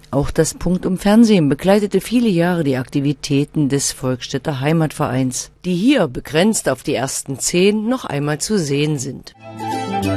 Auch das Punktum Fernsehen begleitete viele Jahre die Aktivitäten des Volkstädter Heimatvereins, die hier, begrenzt auf die ersten 10, noch einmal zu sehen sind.